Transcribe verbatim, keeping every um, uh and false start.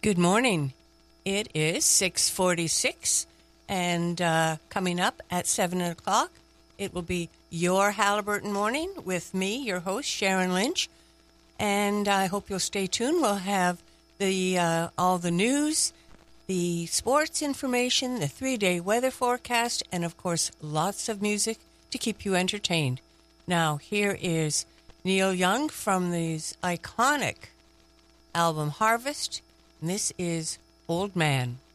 Good morning. It is six forty-six, and uh, coming up at seven o'clock, it will be Your Halliburton Morning with me, your host, Sharon Lynch. And I hope you'll stay tuned. We'll have the uh, all the news, the sports information, the three-day weather forecast, and, of course, lots of music to keep you entertained. Now, here is Neil Young from his iconic album Harvest. And this is Old Man.